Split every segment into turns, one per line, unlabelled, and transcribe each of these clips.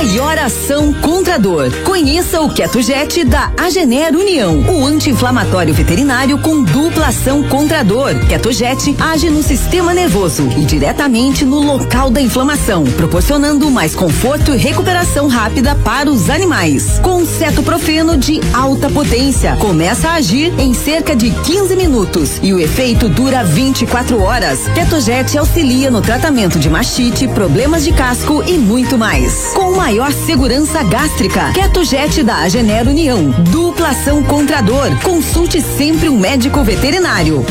maior ação contra a dor. Conheça o Ketojet da Agener União, o anti-inflamatório veterinário com dupla ação contra a dor. Ketojet age no sistema nervoso e diretamente no local da inflamação, proporcionando mais conforto e recuperação rápida para os animais. Com cetoprofeno de alta potência, começa a agir em cerca de 15 minutos e o efeito dura 24 horas. Ketojet auxilia no tratamento de mastite, problemas de casco e muito mais. Com maior segurança gástrica, Ketojet da Agener União, dupla ação contra a dor. Consulte sempre um médico veterinário.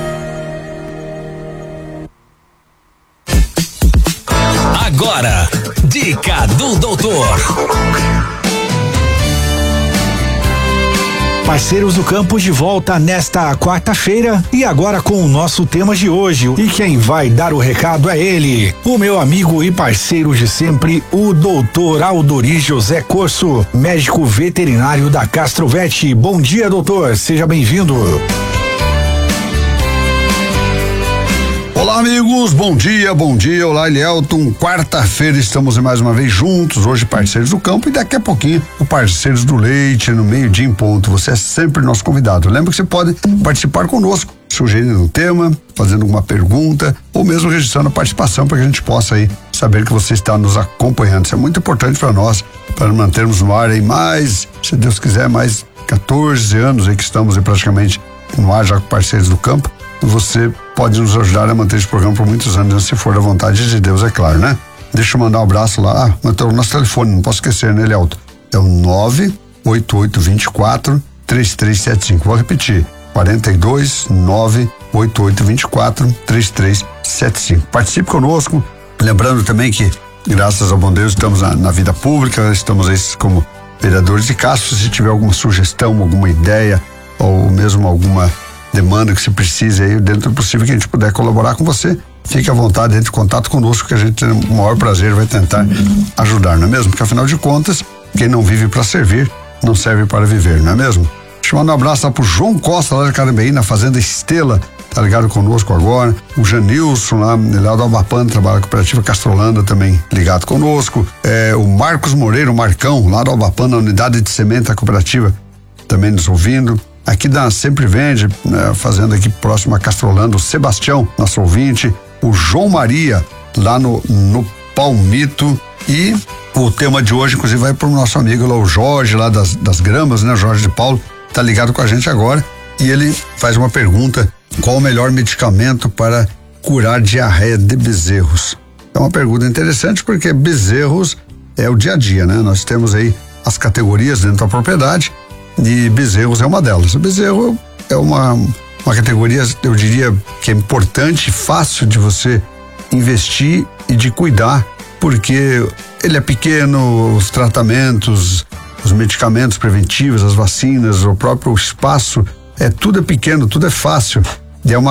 Agora, dica do doutor.
Parceiros do Campo de volta nesta quarta-feira e agora com o nosso tema de hoje. E quem vai dar o recado é ele, o meu amigo e parceiro de sempre, o doutor Aldori José Corso, médico veterinário da Castrovet. Bom dia, doutor, seja bem-vindo.
Olá, amigos, bom dia, olá, Elielton. Quarta-feira estamos mais uma vez juntos, hoje Parceiros do Campo e daqui a pouquinho o Parceiros do Leite, no meio-dia em ponto. Você é sempre nosso convidado. Lembra que você pode participar conosco, sugerindo um tema, fazendo alguma pergunta ou mesmo registrando a participação para que a gente possa aí saber que você está nos acompanhando. Isso é muito importante para nós, para mantermos no ar aí mais, se Deus quiser, mais 14 anos aí que estamos aí praticamente no ar já com Parceiros do Campo. Você pode nos ajudar a manter esse programa por muitos anos, se for da vontade de Deus, é claro, né? Deixa eu mandar um abraço lá, o nosso telefone, não posso esquecer, né, Elielton? É o 98824-3375. Vou repetir, 42-98824-3375. Participe conosco, lembrando também que, graças ao bom Deus, estamos na vida pública, estamos aí como vereadores de Castro. Se tiver alguma sugestão, alguma ideia, ou mesmo alguma demanda que você precise aí, dentro do possível que a gente puder colaborar com você, fique à vontade, entre em contato conosco que a gente tem o maior prazer, vai tentar ajudar, não é mesmo? Porque afinal de contas, quem não vive para servir, não serve para viver, não é mesmo? Deixa eu mandar um abraço lá pro João Costa, lá de Carambeí, na Fazenda Estela, tá ligado conosco agora, o Janilson lá do Albapana, trabalha na Cooperativa Castrolanda, também ligado conosco, o Marcos Moreira, o Marcão, lá do Albapana, na Unidade de Semente da Cooperativa, também nos ouvindo. Aqui da Sempre Vende, né, fazendo aqui próximo a Castrolando, o Sebastião, nosso ouvinte, o João Maria, lá no Palmito, e o tema de hoje, inclusive, vai pro nosso amigo lá, o Jorge, lá das Gramas, né, Jorge de Paulo, tá ligado com a gente agora, e ele faz uma pergunta: qual o melhor medicamento para curar diarreia de bezerros? É uma pergunta interessante, porque bezerros é o dia a dia, né? Nós temos aí as categorias dentro da propriedade, e bezerros é uma delas. O bezerro é uma categoria, eu diria, que é importante, fácil de você investir e de cuidar, porque ele é pequeno, os tratamentos, os medicamentos preventivos, as vacinas, o próprio espaço, tudo é pequeno, tudo é fácil. E é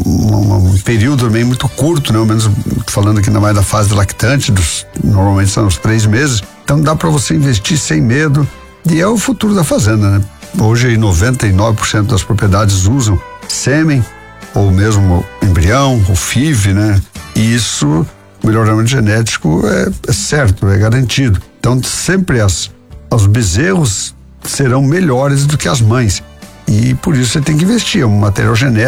um período também muito curto, né? Ao menos falando aqui na mais da fase lactante, normalmente são os 3 meses. Então dá para você investir sem medo. E é o futuro da fazenda, né? Hoje 99% das propriedades usam sêmen ou mesmo embrião, ou FIV, né? E isso, o melhoramento genético é certo, é garantido. Então sempre os bezerros serão melhores do que as mães. E por isso você tem que investir, é um material genético